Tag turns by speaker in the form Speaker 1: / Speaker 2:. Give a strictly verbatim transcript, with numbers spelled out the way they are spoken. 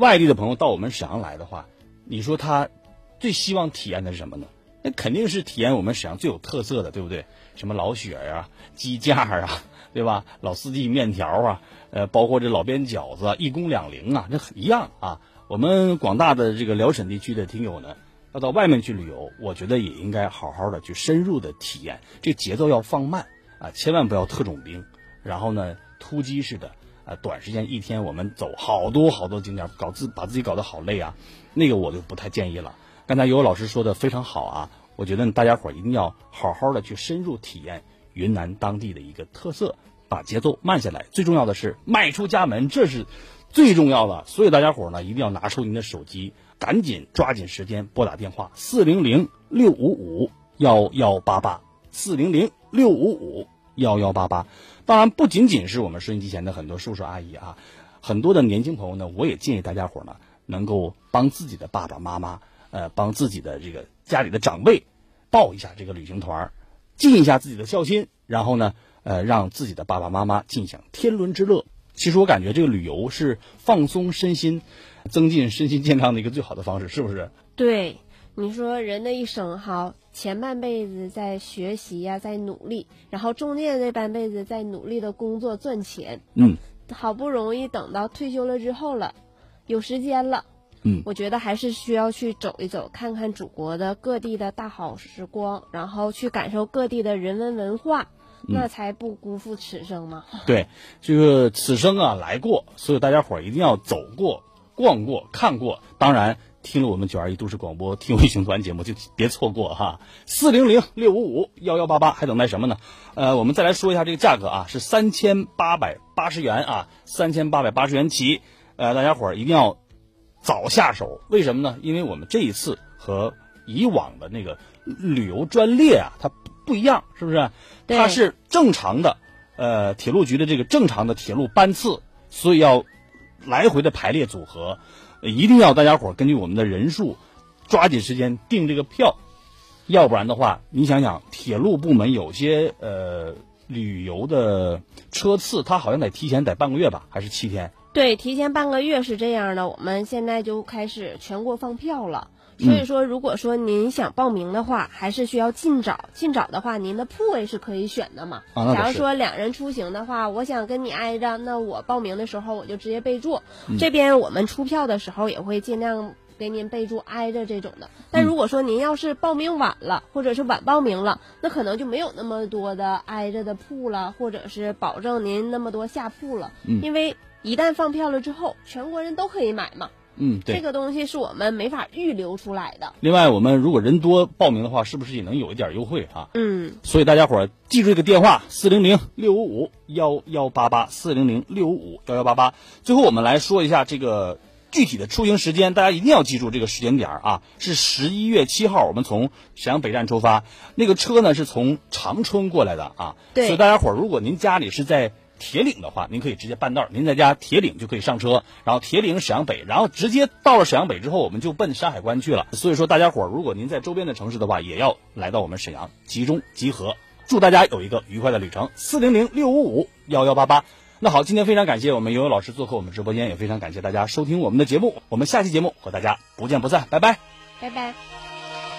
Speaker 1: 外地的朋友到我们沈阳来的话，你说他最希望体验的是什么呢？那肯定是体验我们沈阳最有特色的，对不对？什么老雪啊、鸡架啊，对吧？老四季面条啊，呃，包括这老边饺子啊，一公两零啊，这一样啊。我们广大的这个辽沈地区的听友呢，要到外面去旅游，我觉得也应该好好的去深入的体验，这节奏要放慢啊，千万不要特种兵，然后呢突击式的啊，短时间一天我们走好多好多景点，搞自把自己搞得好累啊，那个我就不太建议了。刚才有老师说的非常好啊，我觉得大家伙一定要好好的去深入体验云南当地的一个特色，把节奏慢下来，最重要的是迈出家门，这是最重要的。所以大家伙呢一定要拿出您的手机，赶紧抓紧时间拨打电话四零零六五五幺幺八八四零零六五五幺幺八八。当然不仅仅是我们收音机前的很多叔叔阿姨啊，很多的年轻朋友呢，我也建议大家伙呢能够帮自己的爸爸妈妈呃，帮自己的这个家里的长辈报一下这个旅行团，尽一下自己的孝心，然后呢呃，让自己的爸爸妈妈尽享天伦之乐。其实我感觉这个旅游是放松身心，增进身心健康的一个最好的方式，是不是？
Speaker 2: 对，你说人的一生哈，前半辈子在学习呀、啊，在努力，然后中间这半辈子在努力的工作赚钱，
Speaker 1: 嗯，
Speaker 2: 好不容易等到退休了之后了，有时间了，
Speaker 1: 嗯，
Speaker 2: 我觉得还是需要去走一走，看看祖国的各地的大好时光，然后去感受各地的人文文化，那才不辜负此生嘛。
Speaker 1: 对，这个此生啊来过，所以大家伙一定要走过、逛过、看过。当然，听了我们九二一都市广播听友旅行团节目就别错过哈。四零零六五五幺幺八八，还等待什么呢？呃，我们再来说一下这个价格啊，是三千八百八十元啊，三千八百八十元起。呃，大家伙一定要早下手，为什么呢？因为我们这一次和以往的那个旅游专列啊，它不一样，是不是？它是正常的，呃，铁路局的这个正常的铁路班次，所以要来回的排列组合，一定要大家伙根据我们的人数，抓紧时间订这个票，要不然的话，你想想，铁路部门有些呃旅游的车次，它好像得提前得半个月吧，还是七天？
Speaker 2: 对，提前半个月是这样的，我们现在就开始全国放票了。所以说，如果说您想报名的话，还是需要尽早。尽早的话，您的铺位是可以选的嘛。
Speaker 1: 啊、
Speaker 2: 假如说两人出行的话，我想跟你挨着，那我报名的时候我就直接备注。嗯、这边我们出票的时候也会尽量给您备注挨着这种的。但如果说您要是报名晚了，或者是晚报名了，那可能就没有那么多的挨着的铺了，或者是保证您那么多下铺了。
Speaker 1: 嗯、
Speaker 2: 因为一旦放票了之后，全国人都可以买嘛。
Speaker 1: 嗯，对，
Speaker 2: 这个东西是我们没法预留出来的。
Speaker 1: 另外，我们如果人多报名的话，是不是也能有一点优惠啊？
Speaker 2: 嗯，
Speaker 1: 所以大家伙儿记住这个电话：四零零六五五幺幺八八，四零零六五五幺幺八八。最后，我们来说一下这个具体的出行时间，大家一定要记住这个时间点啊，是十一月七号，我们从沈阳北站出发，那个车呢是从长春过来的啊。
Speaker 2: 对，
Speaker 1: 所以大家伙儿，如果您家里是在铁岭的话，您可以直接办道，您在家铁岭就可以上车，然后铁岭沈阳北，然后直接到了沈阳北之后，我们就奔山海关去了。所以说，大家伙儿，如果您在周边的城市的话，也要来到我们沈阳集中集合。祝大家有一个愉快的旅程。四零零六五五幺幺八八。那好，今天非常感谢我们游泳老师做客我们直播间，也非常感谢大家收听我们的节目。我们下期节目和大家不见不散，拜拜，
Speaker 2: 拜拜。